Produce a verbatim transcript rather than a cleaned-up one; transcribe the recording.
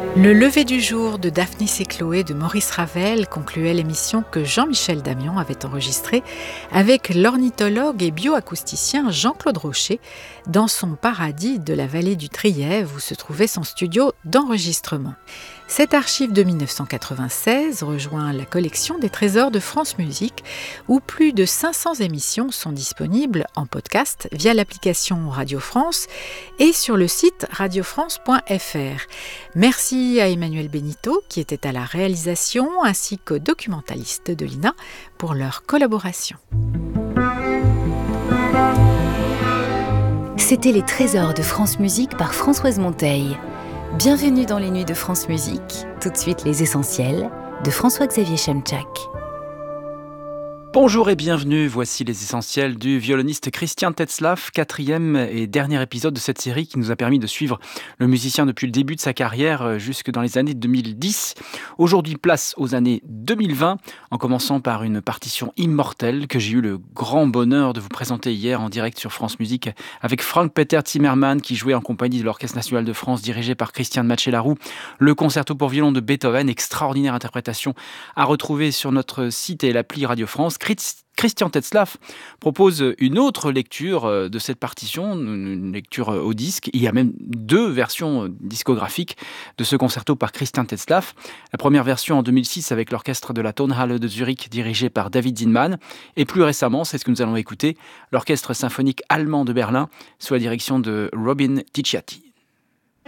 Le lever du jour de Daphnis et Chloé de Maurice Ravel concluait l'émission que Jean-Michel Damian avait enregistrée avec l'ornithologue et bioacousticien Jean-Claude Rocher dans son paradis de la vallée du Trièves où se trouvait son studio d'enregistrement. Cette archive de dix-neuf cent quatre-vingt-seize rejoint la collection des trésors de France Musique où plus de cinq cents émissions sont disponibles en podcast via l'application Radio France et sur le site radio france point f r. Merci à Emmanuel Benito qui était à la réalisation ainsi qu'aux documentalistes de l'I N A pour leur collaboration. C'était les trésors de France Musique par Françoise Monteil. Bienvenue dans les nuits de France Musique. Tout de suite les essentiels de François-Xavier Chemchak. Bonjour et bienvenue, voici les essentiels du violoniste Christian Tetzlaff, quatrième et dernier épisode de cette série qui nous a permis de suivre le musicien depuis le début de sa carrière jusque dans les années deux mille dix. Aujourd'hui, place aux années deux mille vingt, en commençant par une partition immortelle que j'ai eu le grand bonheur de vous présenter hier en direct sur France Musique avec Frank-Peter Zimmermann qui jouait en compagnie de l'Orchestre National de France dirigé par Christian Macellaro, le concerto pour violon de Beethoven, extraordinaire interprétation à retrouver sur notre site et l'appli Radio France. Christian Tetzlaff propose une autre lecture de cette partition, une lecture au disque. Il y a même deux versions discographiques de ce concerto par Christian Tetzlaff. La première version en deux mille six avec l'orchestre de la Tonhalle de Zurich dirigé par David Zinman. Et plus récemment, c'est ce que nous allons écouter, l'orchestre symphonique allemand de Berlin sous la direction de Robin Ticciati.